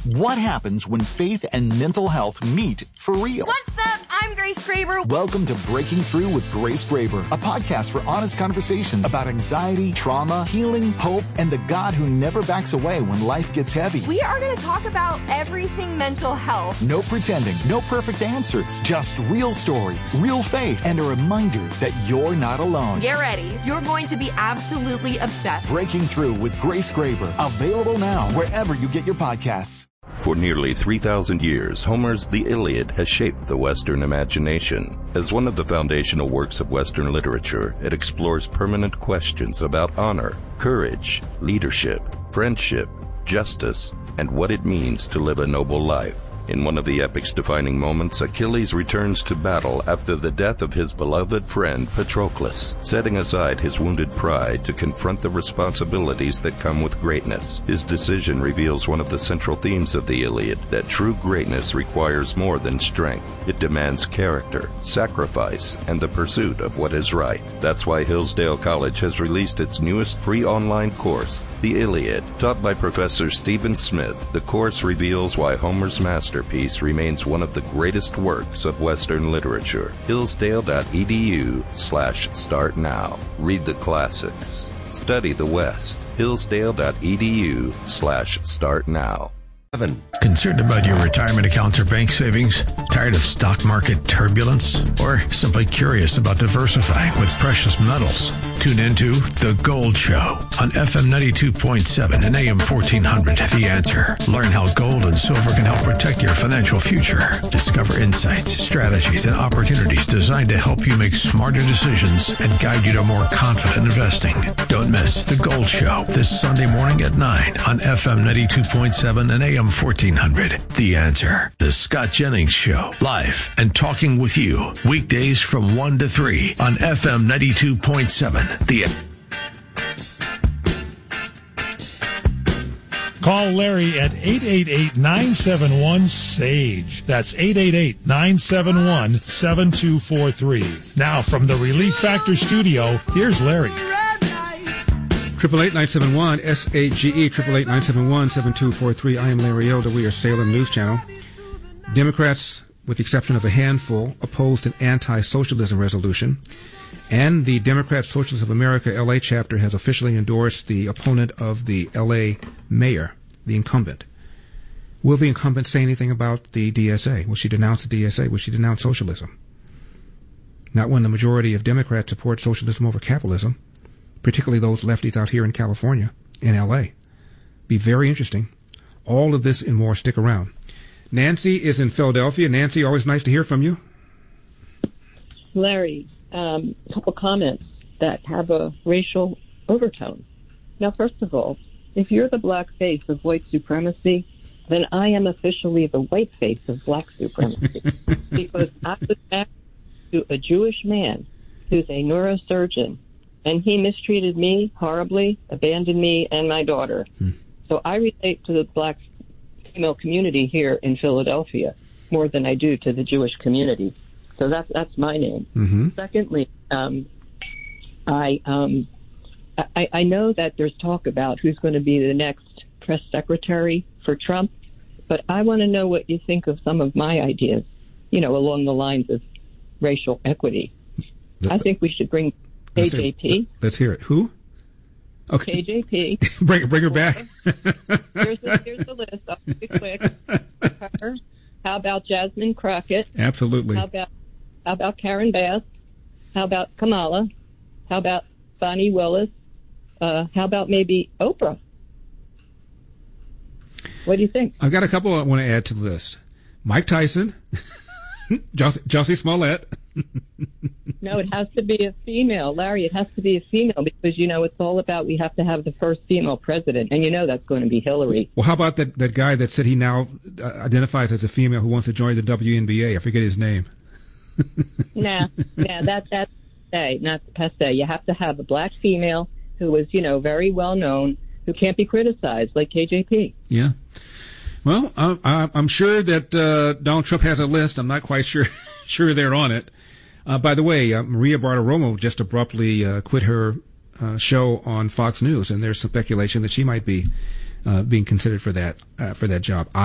What happens when faith and mental health meet for real? What's up? I'm Grace Graber. Welcome to Breaking Through with Grace Graber, a podcast for honest conversations about anxiety, trauma, healing, hope, and the God who never backs away when life gets heavy. We are going to talk about everything mental health. No pretending, no perfect answers, just real stories, real faith, and a reminder that you're not alone. Get ready. You're going to be absolutely obsessed. Breaking Through with Grace Graber, available now wherever you get your podcasts. For nearly 3,000 years, Homer's The Iliad has shaped the Western imagination. As one of the foundational works of Western literature, it explores permanent questions about honor, courage, leadership, friendship, justice, and what it means to live a noble life. In one of the epic's defining moments, Achilles returns to battle after the death of his beloved friend Patroclus, setting aside his wounded pride to confront the responsibilities that come with greatness. His decision reveals one of the central themes of the Iliad, that true greatness requires more than strength. It demands character, sacrifice, and the pursuit of what is right. That's why Hillsdale College has released its newest free online course, The Iliad. Taught by Professor Stephen Smith, the course reveals why Homer's masterpiece remains one of the greatest works of Western literature. Hillsdale.edu/start now. Read the classics. Study the West. Hillsdale.edu/start now. Concerned about your retirement accounts or bank savings? Tired of stock market turbulence? Or simply curious about diversifying with precious metals? Tune into The Gold Show on FM 92.7 and AM 1400. The Answer. Learn how gold and silver can help protect your financial future. Discover insights, strategies, and opportunities designed to help you make smarter decisions and guide you to more confident investing. Don't miss The Gold Show this Sunday morning at 9 on FM 92.7 and AM 1400. The Answer. The Scott Jennings Show. Live and talking with you. Weekdays from 1 to 3 on FM 92.7. Call Larry at 888-971-SAGE. That's 888-971-7243. Now from the Relief Factor studio, here's Larry. 888-971-SAGE, 888-971-7243. I am Larry Elder. We are Salem News Channel. Democrats, with the exception of a handful, opposed an anti-socialism resolution. And the Democrat Socialists of America L.A. chapter has officially endorsed the opponent of the L.A. mayor, the incumbent. Will the incumbent say anything about the DSA? Will she denounce the DSA? Will she denounce socialism? Not when the majority of Democrats support socialism over capitalism, particularly those lefties out here in California and L.A. Be very interesting. All of this and more. Stick around. Nancy is in Philadelphia. Nancy, always nice to hear from you. Larry, a couple comments that have a racial overtone. Now, first of all, if you're the black face of white supremacy, then I am officially the white face of black supremacy. Because I was married to a Jewish man who's a neurosurgeon, and he mistreated me horribly, abandoned me and my daughter. So I relate to the black female community here in Philadelphia more than I do to the Jewish community. So that's my name. Mm-hmm. Secondly, I know that there's talk about who's going to be the next press secretary for Trump, but I want to know what you think of some of my ideas, along the lines of racial equity. I think we should bring KJP. Let's hear it. Who? Okay. KJP. bring her back. Here's the list. I'll be quick. Her. How about Jasmine Crockett? Absolutely. How about Karen Bass? How about Kamala? How about Bonnie Willis? How about maybe Oprah? What do you think? I've got a couple I want to add to the list. Mike Tyson, Jussie Smollett. No, it has to be a female, Larry. It has to be a female because, it's all about we have to have the first female president, and that's going to be Hillary. Well, how about that guy that said he now identifies as a female who wants to join the WNBA? I forget his name. Nah, that's not passe. You have to have a black female who is, very well known, who can't be criticized, like KJP. Yeah. Well, I'm sure that Donald Trump has a list. I'm not quite sure they're on it. By the way, Maria Bartiromo just abruptly quit her show on Fox News, and there's some speculation that she might be being considered for that job.